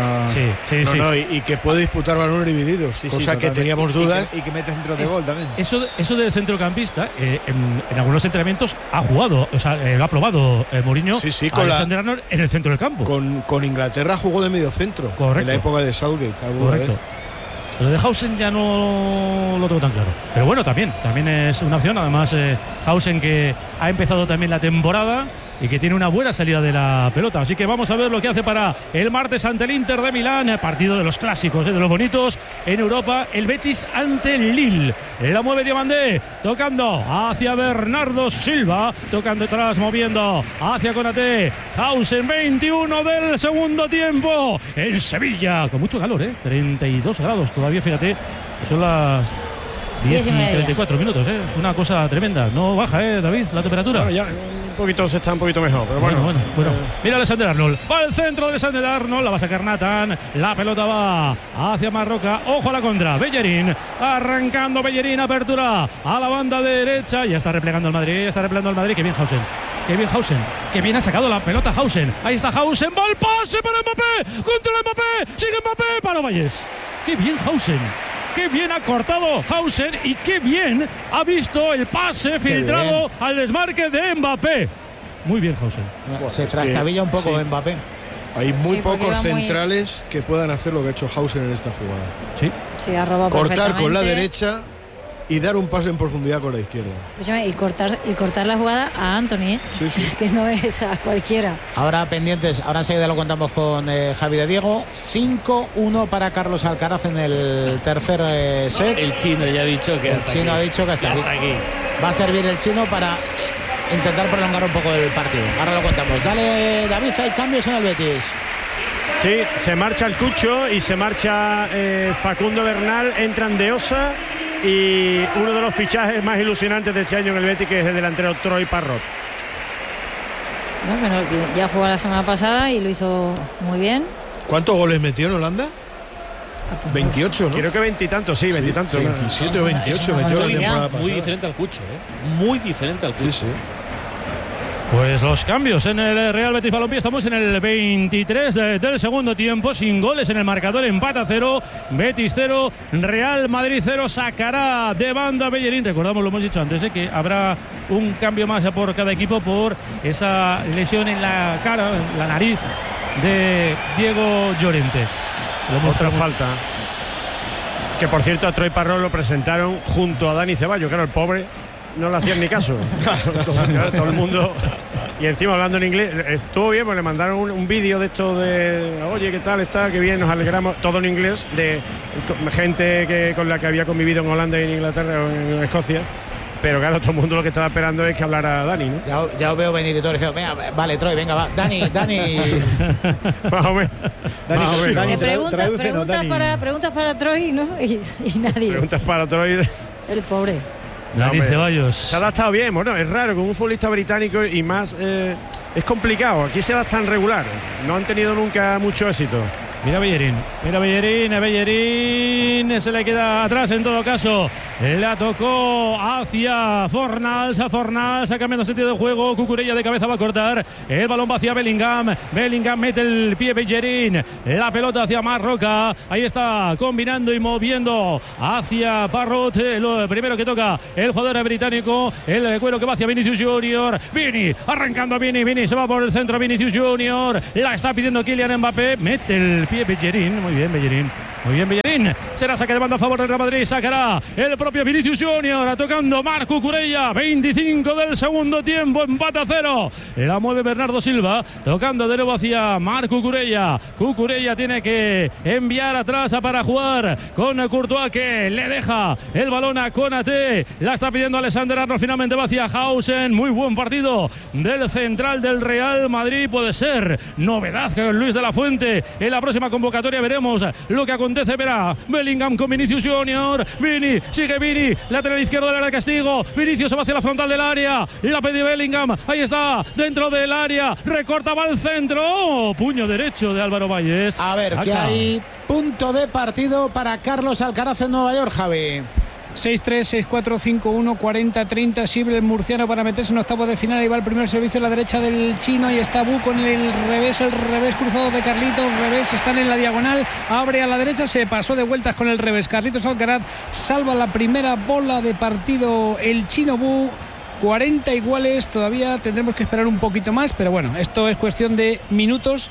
Y que puede disputar balones divididos, cosa que teníamos dudas. Y que mete centro de gol también. Eso de centrocampista, en algunos entrenamientos ha jugado, o sea, lo ha probado Mourinho. Sí, con Alexander Arnold en el centro del campo. Con Inglaterra jugó de medio centro. Correcto. En la época de Southgate. Correcto. Lo de Hausen ya no lo tengo tan claro. Pero bueno, también es una opción. Además, Hausen que ha empezado también la temporada y que tiene una buena salida de la pelota. Así que vamos a ver lo que hace para el martes ante el Inter de Milán. Partido de los clásicos, de los bonitos en Europa. El Betis ante el Lille. La mueve Diomandé, tocando hacia Bernardo Silva. Tocando atrás, moviendo hacia Konaté. Hausen, 21 del segundo tiempo. En Sevilla, con mucho calor, 32 grados todavía, fíjate. Son las 10 y 34 minutos, Es una cosa tremenda. No baja, David, la temperatura. Bueno, ya un poquito se está un poquito mejor, pero bueno. Mira Alexander Arnold. Va al centro de Alexander Arnold. La va a sacar Nathan. La pelota va hacia Marroca. Ojo a la contra. Bellerín. Arrancando Bellerín. Apertura a la banda derecha. Ya está replegando el Madrid. Qué bien Hausen. Qué bien ha sacado la pelota Hausen. Ahí está Hausen. Va el pase para Mbappé. Contra Mbappé. Sigue Mbappé para Valles. Qué bien Hausen. Qué bien ha cortado Hausen y qué bien ha visto el pase filtrado al desmarque de Mbappé. Muy bien Hausen. Se trastabilla un poco Mbappé. Hay muy pocos centrales que puedan hacer lo que ha hecho Hausen en esta jugada. Sí, ha robado cortar con la derecha y dar un pase en profundidad con la izquierda. Y cortar la jugada a Anthony, que no es a cualquiera. Ahora pendientes, ahora enseguida lo contamos con Javi de Diego. 5-1 para Carlos Alcaraz en el tercer set. El chino ya ha dicho que ha dicho que hasta aquí. Va a servir el chino para intentar prolongar un poco el partido. Ahora lo contamos. Dale, David, hay cambios en el Betis. Sí, se marcha el Cucho y se marcha Facundo Bernal, entran De Osa y uno de los fichajes más ilusionantes de este año en el Betis, que es el delantero Troy Parrott. Bueno, ya jugó la semana pasada y lo hizo muy bien. ¿Cuántos goles metió en Holanda? 28, ¿no? Creo que 20 y tantos, 20 y tantos. 27 o 28 metió la temporada pasada. Muy diferente al Cucho, Muy diferente al Cucho. Sí. Pues los cambios en el Real Betis Balompié. Estamos en el 23 del segundo tiempo, sin goles en el marcador, empate a 0, Betis 0, Real Madrid 0. Sacará de banda Bellerín. Recordamos, lo hemos dicho antes, que habrá un cambio más por cada equipo por esa lesión en la cara, en la nariz de Diego Llorente. Otra falta. Que por cierto a Troy Parrott lo presentaron junto a Dani Ceballos, claro, el pobre no le hacían ni caso. Todo el mundo. Y encima hablando en inglés. Estuvo bien, pues le mandaron un vídeo de esto de oye, ¿qué tal está? Qué bien, nos alegramos. Todo en inglés, de gente con la que había convivido en Holanda y en Inglaterra o en Escocia. Pero claro, todo el mundo lo que estaba esperando es que hablara Dani, ¿no? Ya os veo venir y todo diciendo, venga, vale, Troy, venga, va. Dani. Más o menos. Dani, preguntas para Troy, ¿no? Y nadie. Preguntas para Troy. El pobre. Dani Ceballos. Se ha adaptado bien, bueno, es raro, con un futbolista británico y más es complicado. Aquí se adaptan regular. No han tenido nunca mucho éxito. Mira Bellerín, se le queda atrás en todo caso. La tocó hacia Fornals, ha cambiado sentido de juego. Cucurella de cabeza va a cortar. El balón va hacia Bellingham. Bellingham mete el pie Bellerín. La pelota hacia Marroca. Ahí está combinando y moviendo hacia Parrot. Lo primero que toca el jugador británico. El cuero que va hacia Vinicius Junior. Vini, arrancando a Vini se va por el centro. Vinicius Junior. La está pidiendo Kylian Mbappé. Mete el pie Bellerín. Muy bien Bellerín. Será saque de banda a favor del Real Madrid. Sacará el propio Vinicius Junior, tocando Marc Cucurella. 25 del segundo tiempo, empate a 0. La mueve Bernardo Silva, tocando de nuevo hacia Marc Cucurella. Cucurella tiene que enviar atrás para jugar con Courtois, que le deja el balón a Konaté. La está pidiendo Alexander Arnold, finalmente va hacia Hausen. Muy buen partido del central del Real Madrid. Puede ser novedad con Luis de la Fuente en la próxima convocatoria. Veremos lo que acontece. Verá Bellingham con Vinicius Junior. Sigue Vini, lateral izquierdo del área de castigo. Vinicius se va hacia la frontal del área. La pide Bellingham. Ahí está, dentro del área. Recorta, va al centro. Puño derecho de Álvaro Valles. A ver, que hay punto de partido para Carlos Alcaraz en Nueva York, Javi. 6-3, 6-4, 5-1, 40-30. Sirve el murciano para meterse en octavos de final. Ahí va el primer servicio a la derecha del chino. Y está Bu con el revés cruzado de Carlitos. Están en la diagonal. Abre a la derecha, se pasó de vueltas con el revés. Carlitos Alcaraz salva la primera bola de partido el chino Bu. 40 iguales. Todavía tendremos que esperar un poquito más. Pero bueno, esto es cuestión de minutos.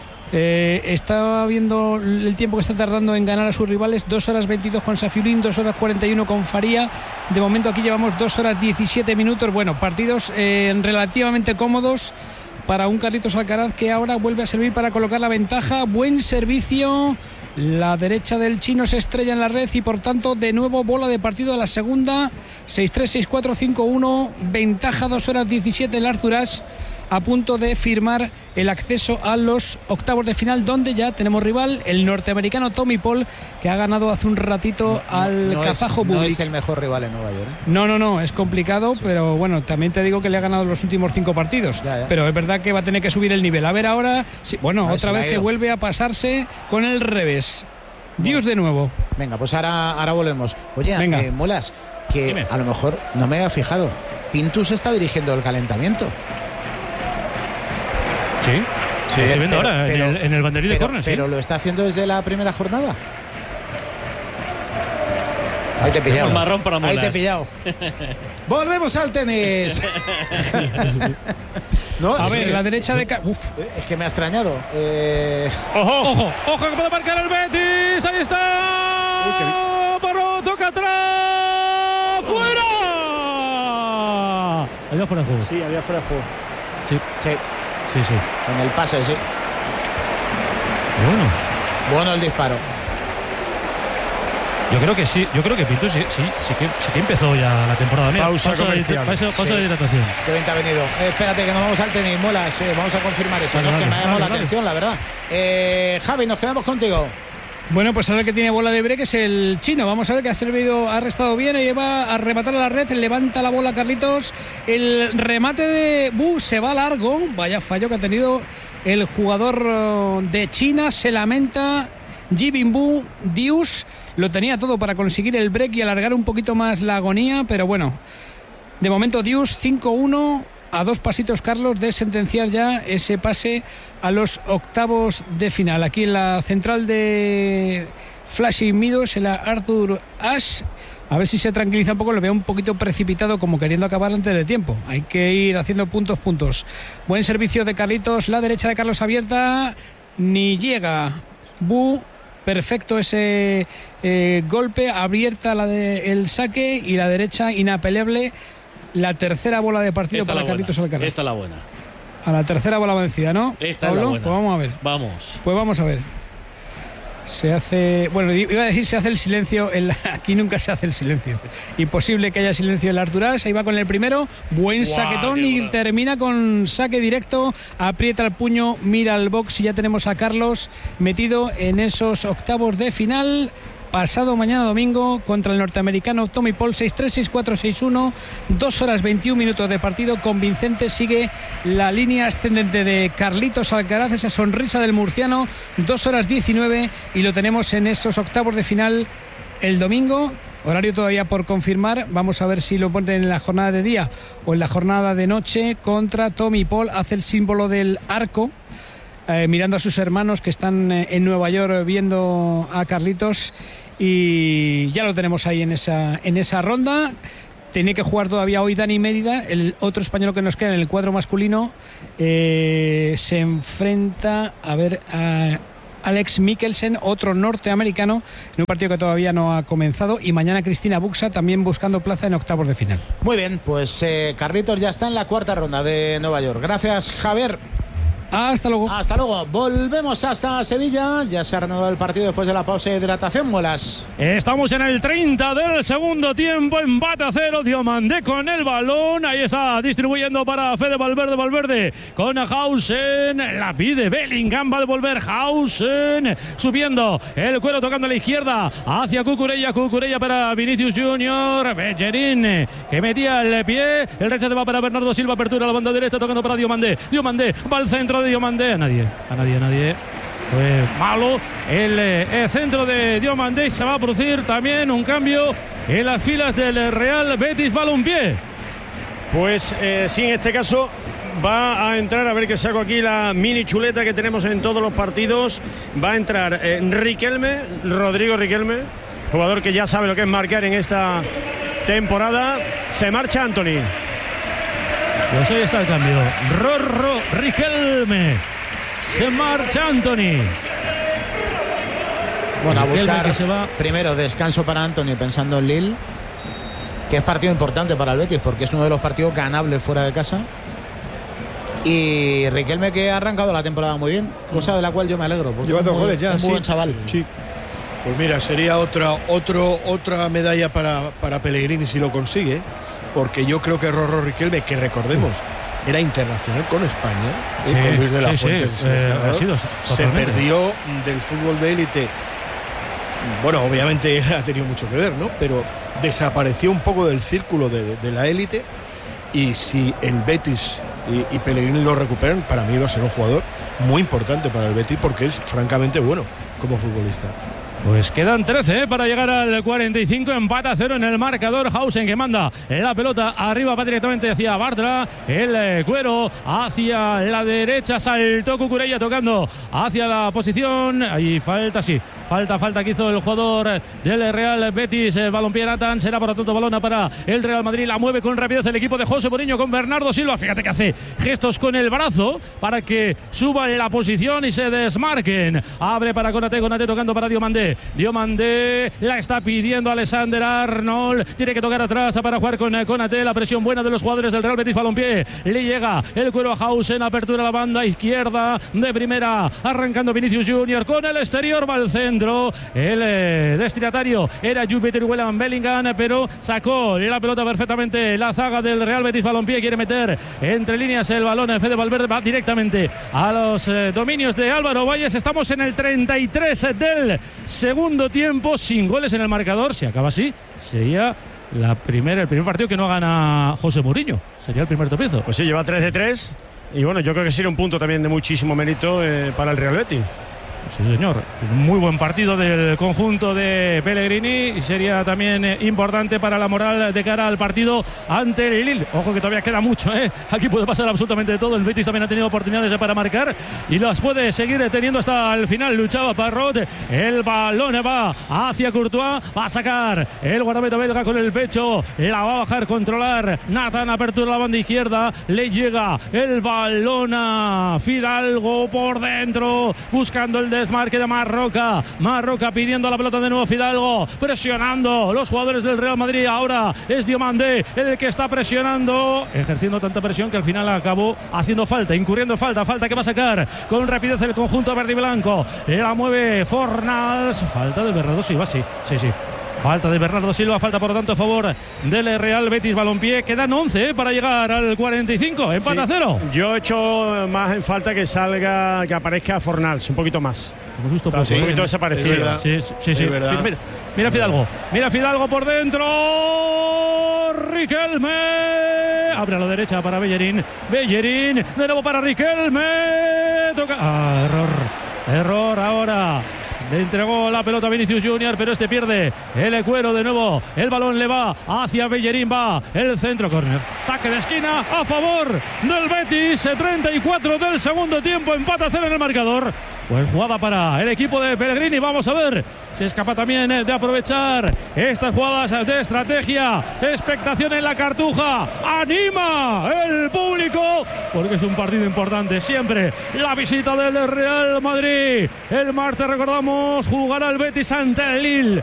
Estaba viendo el tiempo que está tardando en ganar a sus rivales. 2 horas 22 con Safiullín, 2 horas 41 con Faría. De momento aquí llevamos 2 horas 17 minutos. Bueno, partidos relativamente cómodos para un Carlitos Alcaraz, que ahora vuelve a servir para colocar la ventaja. Buen servicio. La derecha del chino se estrella en la red y por tanto de nuevo bola de partido a la segunda. 6-3, 6-4, 5-1. Ventaja 2 horas 17 el Arturas, a punto de firmar el acceso a los octavos de final, donde ya tenemos rival, el norteamericano Tommy Paul, que ha ganado hace un ratito al kazajo Bublik. No es el mejor rival en Nueva York, ¿eh? No, es complicado, sí. Pero bueno, también te digo que le ha ganado los últimos 5 partidos. Ya. Pero es verdad que va a tener que subir el nivel. A ver ahora, sí, bueno, otra vez que vuelve a pasarse con el revés. Dios de nuevo. Venga, pues ahora volvemos. Oye, Molas, que dime. A lo mejor no me había fijado. Pintus está dirigiendo el calentamiento. Sí, estoy viendo ahora en el banderín de córner. Pero lo está haciendo desde la primera jornada. Ahí te he pillado. Marrón para Molas. Ahí te he pillado. Volvemos al tenis. No, a ver, la derecha de... Es que me ha extrañado. Ojo, que puede marcar el Betis. Ahí está. Barro, toca atrás. ¡Fuera! Había fuera de juego. Sí, había fuera de juego. Sí. Con el pase, sí. Bueno el disparo. Yo creo que sí. Yo creo que Pinto sí que empezó ya la temporada. Mira, pausa de hidratación. Qué bien te ha venido. Espérate que nos vamos al tenis, Molas. Vamos a confirmar eso. Que me ha llamado la atención, la verdad. Javi, nos quedamos contigo. Bueno, pues ahora el que tiene bola de break es el chino. Vamos a ver que ha restado bien y va a rematar a la red. Levanta la bola Carlitos. El remate de Bu se va largo. Vaya fallo que ha tenido el jugador de China. Se lamenta Jibin-Bu. Dius lo tenía todo para conseguir el break y alargar un poquito más la agonía. Pero bueno, de momento Dius 5-1. A 2 pasitos, Carlos, de sentenciar ya ese pase a los octavos de final. Aquí en la central de Flushing Meadows, en la Arthur Ashe. A ver si se tranquiliza un poco. Lo veo un poquito precipitado, como queriendo acabar antes de tiempo. Hay que ir haciendo puntos. Buen servicio de Carlitos. La derecha de Carlos abierta. Ni llega. Bu. Perfecto ese golpe. Abierta el saque. Y la derecha inapelable. La tercera bola de partido para Carlitos Alcaraz. Esta es la buena. A la tercera bola vencida, ¿no? Esta es la buena. Pues vamos a ver. Vamos. Pues vamos a ver. Se hace, bueno, iba a decir se hace el silencio, aquí nunca se hace el silencio. Imposible que haya silencio en las Arturás. Ahí va con el primero, buen saquetón y termina con saque directo, aprieta el puño, mira al box y ya tenemos a Carlos metido en esos octavos de final. Pasado mañana domingo contra el norteamericano Tommy Paul, 6-3, 6-4, 6-1, 2 horas 21 minutos de partido convincente. Sigue la línea ascendente de Carlitos Alcaraz, esa sonrisa del murciano, 2 horas 19 y lo tenemos en esos octavos de final el domingo. Horario todavía por confirmar, vamos a ver si lo ponen en la jornada de día o en la jornada de noche. Contra Tommy Paul, hace el símbolo del arco. Mirando a sus hermanos que están en Nueva York viendo a Carlitos, y ya lo tenemos ahí en esa ronda. Tiene que jugar todavía hoy Dani Mérida, el otro español que nos queda en el cuadro masculino. Se enfrenta a Alex Mikkelsen, otro norteamericano, en un partido que todavía no ha comenzado, y mañana Cristina Buxa también buscando plaza en octavos de final. Muy bien, pues Carlitos ya está en la cuarta ronda de Nueva York. Gracias, Javier. Hasta luego. Hasta luego. Volvemos hasta Sevilla. Ya se ha reanudado el partido después de la pausa de hidratación. Molas. Estamos en el 30 del segundo tiempo. Empate a 0. Diomandé con el balón. Ahí está distribuyendo para Fede Valverde. Valverde con Hausen. La pide Bellingham. Va a devolver Hausen. Subiendo el cuero, tocando a la izquierda hacia Cucurella. Cucurella para Vinicius Junior. Bellerín que metía el pie. El rechace va para Bernardo Silva. Apertura a la banda derecha, tocando para Diomandé. Diomandé va al centro de Diomandé. A nadie. Fue malo el centro de Diomandé. Se va a producir también un cambio en las filas del Real Betis Balompié. Pues sí, en este caso va a entrar, a ver que saco aquí la mini chuleta que tenemos en todos los partidos. Va a entrar Riquelme, Rodrigo Riquelme, jugador que ya sabe lo que es marcar en esta temporada. Se marcha Antony. Pues ahí está el cambio. Rorro Riquelme. Se marcha Antony. Bueno, a buscar primero descanso para Antony pensando en Lille, que es partido importante para el Betis porque es uno de los partidos ganables fuera de casa. Y Riquelme, que ha arrancado la temporada muy bien, cosa de la cual yo me alegro. Lleva 2 goles ya, es muy buen chaval. Sí. Pues mira, sería otra medalla para Pellegrini si lo consigue. Porque yo creo que Rorro Riquelme, que recordemos, era internacional con España, con Luis de la Fuente, se perdió del fútbol de élite. Bueno, obviamente ha tenido mucho que ver, ¿no? Pero desapareció un poco del círculo de la élite. Y si el Betis y Pellegrini lo recuperan, para mí va a ser un jugador muy importante para el Betis porque es francamente bueno como futbolista. Pues quedan 13 para llegar al 45, empate a 0 en el marcador. Hausen que manda la pelota arriba, va directamente hacia Bartra, el cuero hacia la derecha, saltó Cucurella tocando hacia la posición, ahí falta que hizo el jugador del Real Betis Balompié Nathan, será por lo tanto balona para el Real Madrid, la mueve con rapidez el equipo de José Mourinho con Bernardo Silva, fíjate que hace gestos con el brazo para que suba en la posición y se desmarquen, abre para Konaté tocando para Diomandé la está pidiendo Alexander Arnold, tiene que tocar atrás para jugar con Konaté, la presión buena de los jugadores del Real Betis Balompié, le llega el cuero a Hausen, apertura a la banda izquierda de primera, arrancando Vinicius Junior con el exterior, va al centro, el destinatario era Jude Bellingham, pero sacó la pelota perfectamente la zaga del Real Betis Balompié, quiere meter entre líneas el balón, Fede Valverde va directamente a los dominios de Álvaro Valles. Estamos en el 33 del segundo tiempo, sin goles en el marcador. Si acaba así, sería el primer partido que no gana José Mourinho, sería el primer tropiezo. Pues sí, lleva 3 de 3 y bueno, yo creo que sería un punto también de muchísimo mérito para el Real Betis. Sí, señor. Muy buen partido del conjunto de Pellegrini y sería también importante para la moral de cara al partido ante el Lille. Ojo que todavía queda mucho, ¿eh? Aquí puede pasar absolutamente de todo. El Betis también ha tenido oportunidades para marcar y las puede seguir teniendo hasta el final. Luchaba Parrot. El balón va hacia Courtois. Va a sacar el guardameta belga con el pecho. La va a bajar, controlar. Nathan, apertura la banda izquierda. Le llega el balón a Fidalgo por dentro. Buscando el desmarque de Marroca. Marroca pidiendo la pelota de nuevo. Fidalgo presionando los jugadores del Real Madrid. Ahora es Diomandé el que está presionando, ejerciendo tanta presión que al final acabó haciendo falta, incurriendo en falta que va a sacar con rapidez el conjunto verde y blanco. La mueve Fornals. Falta de Bernardo Silva, sí. Falta de Bernardo Silva, falta por lo tanto a favor del Real Betis Balompié. Quedan 11 para llegar al 45, empate a 0. Yo he hecho más en falta que aparezca Fornals, un poquito más. Hemos visto un poquito desaparecido. Sí. Mira Fidalgo por dentro. Riquelme abre a la derecha para Bellerín, de nuevo para Riquelme. Toca. Error ahora. Le entregó la pelota a Vinicius Junior, pero este pierde el cuero de nuevo. El balón le va hacia Bellerín, va el centro, córner. Saque de esquina a favor del Betis. 34 del segundo tiempo, empate a 0 en el marcador. Pues jugada para el equipo de Pellegrini. Vamos a ver si es capaz también de aprovechar estas jugadas de estrategia. Expectación en la Cartuja. Anima el público porque es un partido importante. Siempre la visita del Real Madrid. El martes, recordamos, jugará el Betis ante el Lille